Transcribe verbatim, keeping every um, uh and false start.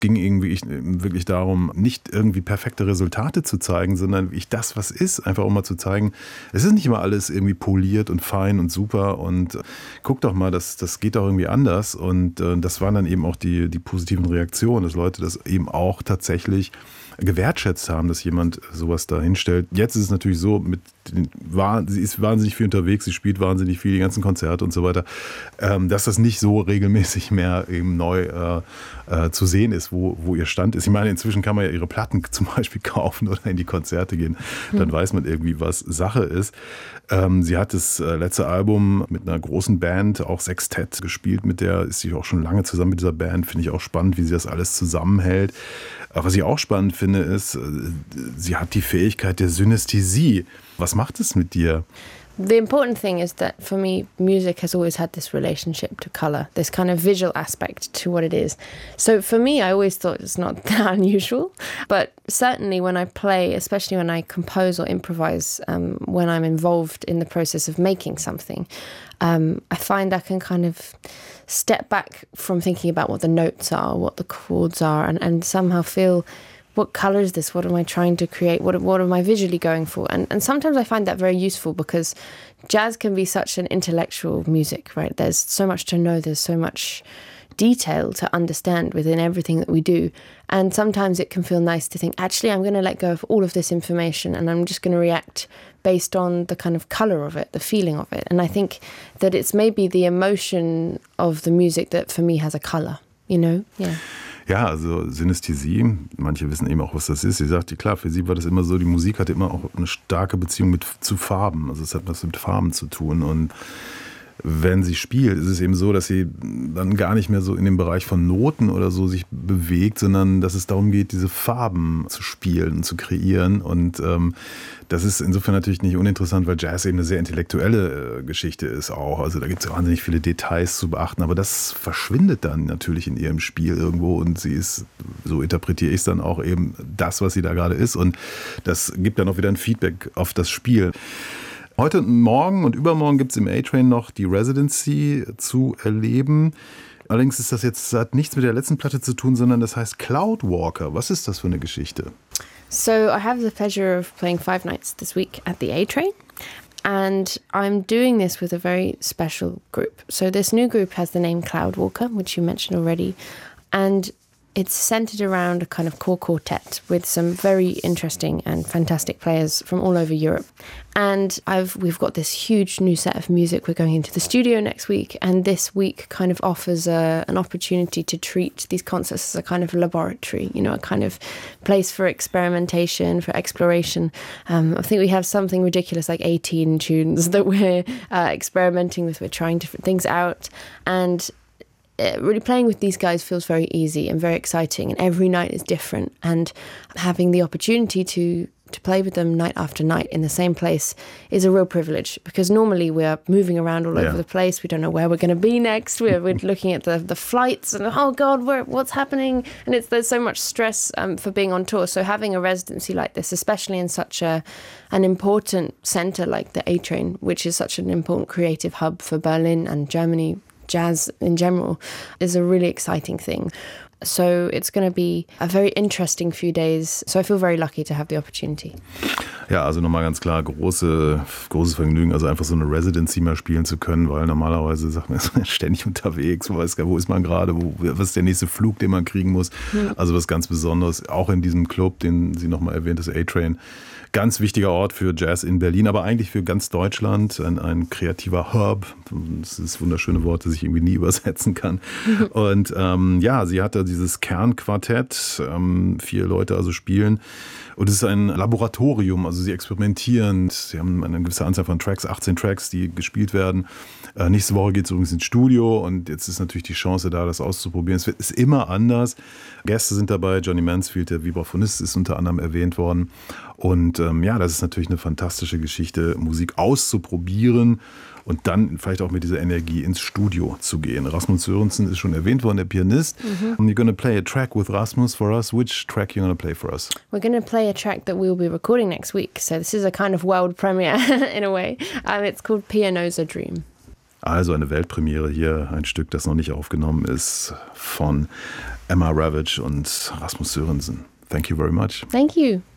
ging irgendwie ich, wirklich darum, nicht irgendwie perfekte Resultate zu zeigen, sondern ich das, was ist, einfach auch mal zu zeigen, es ist nicht immer alles irgendwie poliert und fein und super und äh, guck doch mal, das, das geht doch irgendwie anders und äh, das waren dann eben auch die, die positiven Reaktionen, dass Leute das eben auch tatsächlich gewertschätzt haben, dass jemand sowas da hinstellt. Jetzt ist es natürlich so, mit den, war, sie ist wahnsinnig viel unterwegs, sie spielt wahnsinnig viel, die ganzen Konzerte und so weiter, ähm, dass das nicht so regelmäßig mehr eben neu äh, äh, zu sehen ist, wo, wo ihr Stand ist. Ich meine, inzwischen kann man ja ihre Platten zum Beispiel kaufen oder in die Konzerte gehen. Dann mhm. weiß man irgendwie, was Sache ist. Ähm, sie hat das äh, letzte Album mit einer großen Band, auch Sextett, gespielt. Mit der ist sie auch schon lange zusammen mit dieser Band. Finde ich auch spannend, wie sie das alles zusammenhält. Aber was ich auch spannend finde, ist, sie hat die Fähigkeit der Synästhesie. Was macht es mit dir? The important thing is that for me, music has always had this relationship to colour, this kind of visual aspect to what it is. So for me, I always thought it's not that unusual. But certainly when I play, especially when I compose or improvise, um, when I'm involved in the process of making something, um, I find I can kind of step back from thinking about what the notes are, what the chords are, and, and somehow feel, what colour is this? What am I trying to create? What what am I visually going for? And and sometimes I find that very useful because jazz can be such an intellectual music, right? There's so much to know, there's so much detail to understand within everything that we do. And sometimes it can feel nice to think, actually, I'm going to let go of all of this information and I'm just going to react based on the kind of colour of it, the feeling of it. And I think that it's maybe the emotion of the music that for me has a colour, you know? Yeah. Ja, also Synästhesie, manche wissen eben auch, was das ist. Sie sagt, klar, für sie war das immer so, die Musik hatte immer auch eine starke Beziehung mit, zu Farben. Also es hat was mit Farben zu tun. Und wenn sie spielt, ist es eben so, dass sie dann gar nicht mehr so in dem Bereich von Noten oder so sich bewegt, sondern dass es darum geht, diese Farben zu spielen und zu kreieren. Und ähm, das ist insofern natürlich nicht uninteressant, weil Jazz eben eine sehr intellektuelle äh, Geschichte ist auch. Also da gibt es wahnsinnig viele Details zu beachten, aber das verschwindet dann natürlich in ihrem Spiel irgendwo und sie ist, so interpretiere ich es dann auch, eben das, was sie da gerade ist. Und das gibt dann auch wieder ein Feedback auf das Spiel. Heute und morgen und übermorgen gibt es im A-Train noch die Residency zu erleben. Allerdings ist das jetzt, hat nichts mit der letzten Platte zu tun, sondern das heißt Cloudwalker. Was ist das für eine Geschichte? So I have the pleasure of playing five nights this week at the A-Train. And I'm doing this with a very special group. So this new group has the name Cloudwalker, which you mentioned already. And it's centered around a kind of core quartet with some very interesting and fantastic players from all over Europe. And I've we've got this huge new set of music. We're going into the studio next week, and this week kind of offers a, an opportunity to treat these concerts as a kind of laboratory, you know, a kind of place for experimentation, for exploration. Um, I think we have something ridiculous like eighteen tunes that we're uh, experimenting with. We're trying different things out, and really playing with these guys feels very easy and very exciting, and every night is different, and having the opportunity to to play with them night after night in the same place is a real privilege, because normally we're moving around all yeah. over the place. We don't know where we're going to be next. We're, we're looking at the, the flights and, oh God, where, what's happening? And it's there's so much stress um, for being on tour. So having a residency like this, especially in such a an important centre like the A-Train, which is such an important creative hub for Berlin and Germany, jazz in general, is a really exciting thing. So it's going to be a very interesting few days. So I feel very lucky to have the opportunity. Ja, also nochmal ganz klar, große, großes Vergnügen, also einfach so eine Residency mal spielen zu können, weil normalerweise sagt man, ist man ständig unterwegs, man weiß gar, wo ist man gerade, wo, was ist der nächste Flug, den man kriegen muss. Mhm. Also was ganz Besonderes, auch in diesem Club, den sie nochmal erwähnt, das A-Train. Ganz wichtiger Ort für Jazz in Berlin, aber eigentlich für ganz Deutschland. Ein, ein kreativer Hub. Das ist wunderschöne Wort, das ich irgendwie nie übersetzen kann. Und ähm, ja, sie hatte dieses Kernquartett, ähm, vier Leute also spielen. Und es ist ein Laboratorium, also sie experimentieren. Sie haben eine gewisse Anzahl von Tracks, achtzehn Tracks, die gespielt werden. Äh, nächste Woche geht es übrigens ins Studio und jetzt ist natürlich die Chance da, das auszuprobieren. Es ist immer anders. Gäste sind dabei, Johnny Mansfield, der Vibraphonist, ist unter anderem erwähnt worden. Und ähm, ja, das ist natürlich eine fantastische Geschichte, Musik auszuprobieren und dann vielleicht auch mit dieser Energie ins Studio zu gehen. Rasmus Sørensen ist schon erwähnt worden, der Pianist. Mm-hmm. You're going to play a track with Rasmus for us. Which track are you going to play for us? We're going to play a track that we'll be recording next week. So this is a kind of world premiere in a way. Um, it's called Piano's a Dream. Also eine Weltpremiere hier, ein Stück, das noch nicht aufgenommen ist, von Emma Ravage und Rasmus Sørensen. Thank you very much. Thank you.